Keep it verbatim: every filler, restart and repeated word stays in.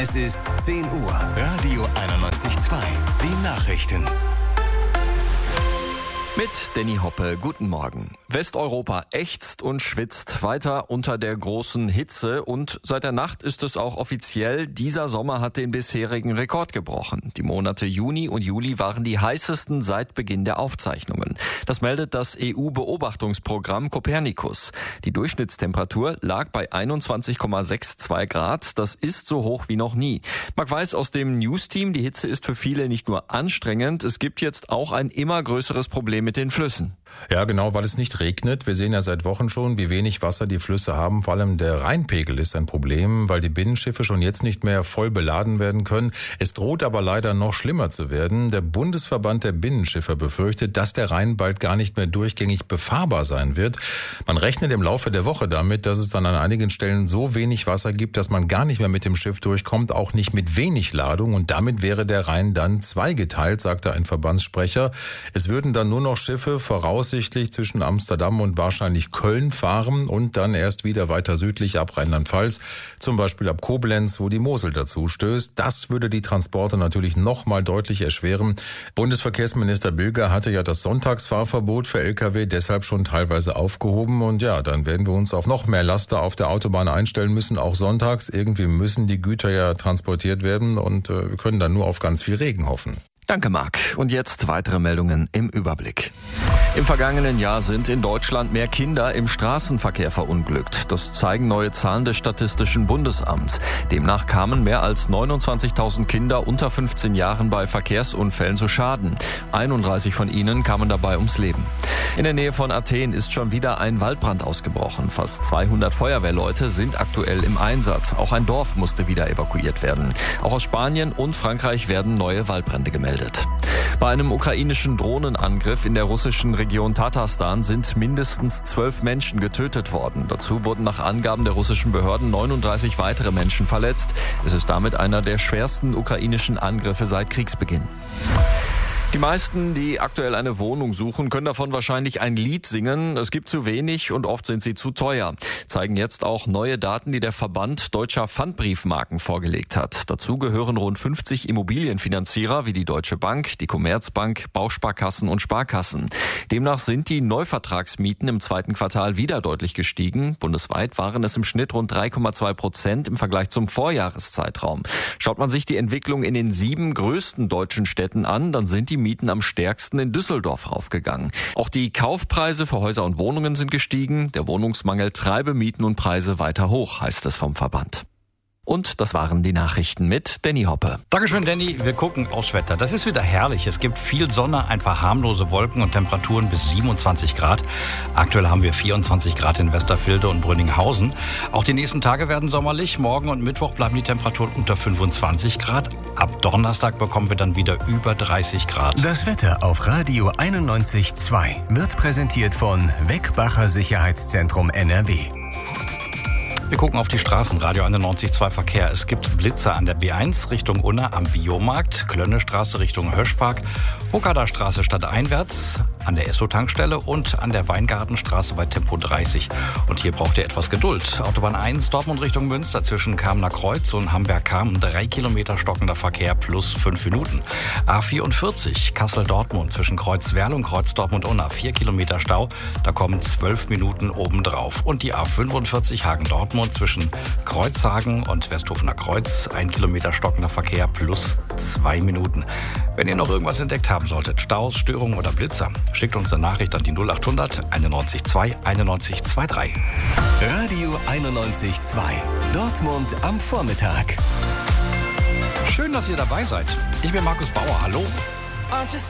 Es ist zehn Uhr. Radio einundneunzig Komma zwei. Die Nachrichten. Mit Danny Hoppe, guten Morgen. Westeuropa ächzt und schwitzt weiter unter der großen Hitze und seit der Nacht ist es auch offiziell, dieser Sommer hat den bisherigen Rekord gebrochen. Die Monate Juni und Juli waren die heißesten seit Beginn der Aufzeichnungen. Das meldet das E U-Beobachtungsprogramm Copernicus. Die Durchschnittstemperatur lag bei einundzwanzig Komma zweiundsechzig Grad. Das ist so hoch wie noch nie. Marc Weiß aus dem News-Team, die Hitze ist für viele nicht nur anstrengend, es gibt jetzt auch ein immer größeres Problem mit den Flüssen. Ja, genau, weil es nicht regnet. Wir sehen ja seit Wochen schon, wie wenig Wasser die Flüsse haben. Vor allem der Rheinpegel ist ein Problem, weil die Binnenschiffe schon jetzt nicht mehr voll beladen werden können. Es droht aber leider noch schlimmer zu werden. Der Bundesverband der Binnenschiffer befürchtet, dass der Rhein bald gar nicht mehr durchgängig befahrbar sein wird. Man rechnet im Laufe der Woche damit, dass es dann an einigen Stellen so wenig Wasser gibt, dass man gar nicht mehr mit dem Schiff durchkommt, auch nicht mit wenig Ladung. Und damit wäre der Rhein dann zweigeteilt, sagte ein Verbandssprecher. Es würden dann nur noch Schiffe voraussichtlich zwischen Amsterdam und wahrscheinlich Köln fahren und dann erst wieder weiter südlich ab Rheinland-Pfalz, zum Beispiel ab Koblenz, wo die Mosel dazu stößt. Das würde die Transporte natürlich noch mal deutlich erschweren. Bundesverkehrsminister Bilger hatte ja das Sonntagsfahrverbot für L K W deshalb schon teilweise aufgehoben und ja, dann werden wir uns auf noch mehr Laster auf der Autobahn einstellen müssen, auch sonntags. Irgendwie müssen die Güter ja transportiert werden und äh, wir können dann nur auf ganz viel Regen hoffen. Danke, Marc. Und jetzt weitere Meldungen im Überblick. Im vergangenen Jahr sind in Deutschland mehr Kinder im Straßenverkehr verunglückt. Das zeigen neue Zahlen des Statistischen Bundesamts. Demnach kamen mehr als neunundzwanzigtausend Kinder unter fünfzehn Jahren bei Verkehrsunfällen zu Schaden. einunddreißig von ihnen kamen dabei ums Leben. In der Nähe von Athen ist schon wieder ein Waldbrand ausgebrochen. Fast zweihundert Feuerwehrleute sind aktuell im Einsatz. Auch ein Dorf musste wieder evakuiert werden. Auch aus Spanien und Frankreich werden neue Waldbrände gemeldet. Bei einem ukrainischen Drohnenangriff in der russischen Region Tatarstan sind mindestens zwölf Menschen getötet worden. Dazu wurden nach Angaben der russischen Behörden neununddreißig weitere Menschen verletzt. Es ist damit einer der schwersten ukrainischen Angriffe seit Kriegsbeginn. Die meisten, die aktuell eine Wohnung suchen, können davon wahrscheinlich ein Lied singen. Es gibt zu wenig und oft sind sie zu teuer. Zeigen jetzt auch neue Daten, die der Verband Deutscher Pfandbriefmarken vorgelegt hat. Dazu gehören rund fünfzig Immobilienfinanzierer wie die Deutsche Bank, die Commerzbank, Bausparkassen und Sparkassen. Demnach sind die Neuvertragsmieten im zweiten Quartal wieder deutlich gestiegen. Bundesweit waren es im Schnitt rund drei Komma zwei Prozent im Vergleich zum Vorjahreszeitraum. Schaut man sich die Entwicklung in den sieben größten deutschen Städten an, dann sind die Mieten am stärksten in Düsseldorf raufgegangen. Auch die Kaufpreise für Häuser und Wohnungen sind gestiegen. Der Wohnungsmangel treibe Mieten und Preise weiter hoch, heißt es vom Verband. Und das waren die Nachrichten mit Danny Hoppe. Dankeschön, Danny. Wir gucken aufs Wetter. Das ist wieder herrlich. Es gibt viel Sonne, ein paar harmlose Wolken und Temperaturen bis siebenundzwanzig Grad. Aktuell haben wir vierundzwanzig Grad in Westerfilde und Brünninghausen. Auch die nächsten Tage werden sommerlich. Morgen und Mittwoch bleiben die Temperaturen unter fünfundzwanzig Grad. Ab Donnerstag bekommen wir dann wieder über dreißig Grad. Das Wetter auf Radio einundneunzig Komma zwei wird präsentiert von Weckbacher Sicherheitszentrum N R W. Wir gucken auf die Straßen, Radio einundneunzig Komma zwei Verkehr. Es gibt Blitzer an der B eins Richtung Unna am Biomarkt, Klönnestraße Richtung Höschpark, Hokaderstraße stadteinwärts, an der Esso-Tankstelle und an der Weingartenstraße bei Tempo dreißig. Und hier braucht ihr etwas Geduld. Autobahn eins, Dortmund Richtung Münster zwischen Kamener Kreuz und Hamberg-Kamen, drei Kilometer stockender Verkehr plus fünf Minuten. A vierundvierzig, Kassel-Dortmund zwischen Kreuzwerl und Kreuz-Dortmund-Unna, vier Kilometer Stau, da kommen zwölf Minuten obendrauf. Und die A fünfundvierzig, Hagen-Dortmund zwischen Kreuzhagen und Westhofener Kreuz, ein Kilometer stockender Verkehr plus zwei Minuten. Wenn ihr noch irgendwas entdeckt haben solltet, Staus, Störungen oder Blitzer, schickt uns eine Nachricht an die null achthundert einundneunzig Komma zwei einundneunzig Komma drei. Radio einundneunzig Komma zwei. Dortmund am Vormittag. Schön, dass ihr dabei seid. Ich bin Markus Bauer. Hallo.